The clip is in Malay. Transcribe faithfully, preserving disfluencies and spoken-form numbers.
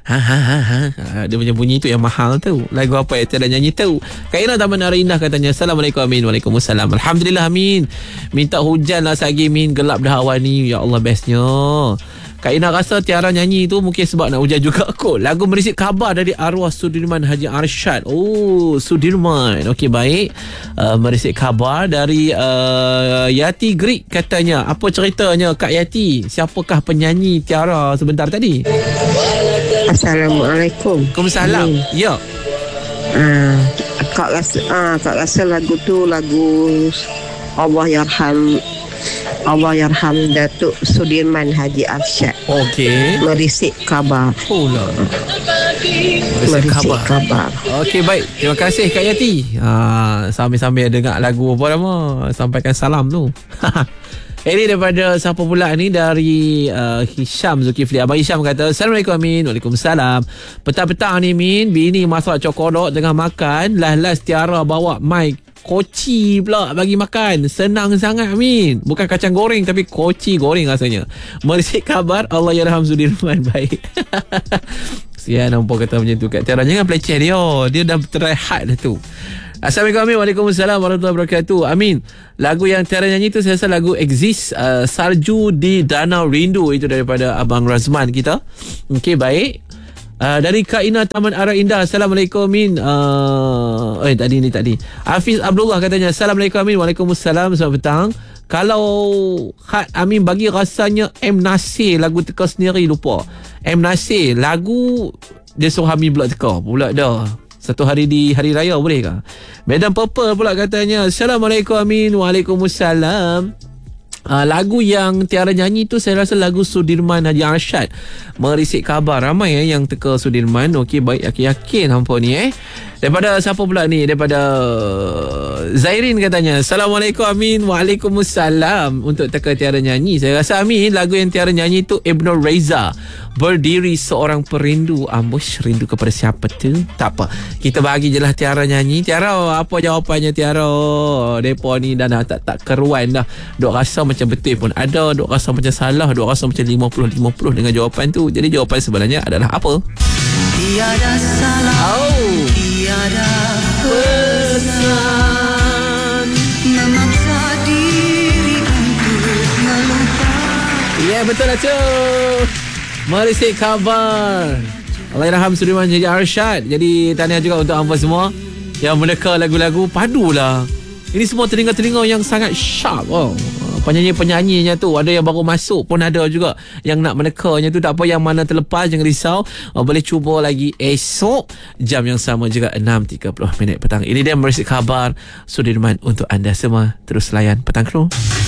Ha ha ha ha. Dia punya bunyi tu yang mahal tu. Lagu apa yang Tiara nyanyi tu? Kak Ina Taman Arah Indah katanya, Assalamualaikum Amin. Waalaikumsalam. Alhamdulillah Amin. Minta hujan lah sagi Min. Gelap dah awan ni. Ya Allah, bestnya. Kak Ina rasa Tiara nyanyi tu mungkin sebab nak hujan juga kot. Lagu Merisik Khabar dari arwah Sudirman Haji Arsyad. Oh, Sudirman. Okey, baik. Uh, Merisik Khabar dari uh, Yati Greek katanya. Apa ceritanya Kak Yati? Siapakah penyanyi Tiara sebentar tadi? Assalamualaikum. Waalaikumsalam. Hmm. Ya. Uh, Kak rasa, uh, Kak rasa lagu tu lagu Allah Yarham Allah Yarham Datuk Sudirman Haji Arsyad. Okey. Merisik Khabar. Oh lah. Merisik, Merisik Khabar. Khabar. Okey, baik. Terima kasih Kak Yati. Ha, sambil-sambil dengar lagu apa nama, sampaikan salam tu. Ini daripada siapa pula ni, dari uh, Hisham Zulkifli. Abang Hisham kata, Assalamualaikum Amin. Waalaikumsalam. Petang-petang ni Min, bini masak cokodok tengah makan, last-last Tiara bawa mic koci pula bagi makan. Senang sangat Min. Bukan kacang goreng tapi koci goreng rasanya. Merisik Khabar, Allah Yarham Sudirman. Baik. Sian nampak kata macam tu Kak Tiara. Jangan peleceh dia. Dia dah try hard dah tu. Assalamualaikum Amin. Waalaikumsalam warahmatullahi wabarakatuh. Amin. Lagu yang Tiara nyanyi tu saya rasa lagu Exist, uh, Salju di Danau Rindu. Itu daripada Abang Razman kita. Okey, baik. Uh, dari Kak Ina Taman Arah Indah, Assalamualaikum Min. uh, Eh tadi ni tadi Hafiz Abdullah katanya, Assalamualaikum Min. Waalaikumsalam. Selamat petang. Kalau Khat Amin bagi rasanya M Nasir, lagu teka sendiri lupa. M Nasir lagu dia suruh Amin pula teka pula dah. Satu hari di hari raya boleh ke? Medan Purple pula katanya, Assalamualaikum Amin. Waalaikumsalam. Uh, lagu yang Tiara nyanyi tu saya rasa lagu Sudirman Haji Arsyad, Merisik Khabar. Ramai eh, yang teka Sudirman. Okey, baik, yakin-yakin hampa ni eh. Daripada siapa pula ni? Daripada Zairin katanya, Assalamualaikum Amin. Waalaikumsalam. Untuk teka Tiara nyanyi, saya rasa Amin, lagu yang Tiara nyanyi tu Ibnu Reza, Berdiri Seorang Perindu. Ambush, rindu kepada siapa tu? Tak apa, kita bagi je lah Tiara nyanyi. Tiara, apa jawapannya Tiara? Depa ni dah, dah tak, tak keruan dah. Dok rasa macam betul pun ada, dok rasa macam salah, dok rasa macam lima puluh lima puluh dengan jawapan tu. Jadi jawapan sebenarnya adalah apa? Tiada salah, oh. Tiada pesan, memaksa diri untuk melupakan. Ya, yeah, betul lah cu. Merisik Khabar, Allah Yarham Sudirman Haji Arsyad. Jadi tahniah juga untuk hangpa semua yang meneka lagu-lagu padulah. Ini semua telinga-telinga yang sangat sharp. Oh, penyanyi-penyanyinya tu ada yang baru masuk pun ada juga yang nak menekanya tu. Tak apa, yang mana terlepas jangan risau. Oh, boleh cuba lagi esok jam yang sama juga, enam tiga puluh minit petang. Ini dia Merisik Khabar Sudirman untuk anda semua. Terus layan Petang Kru.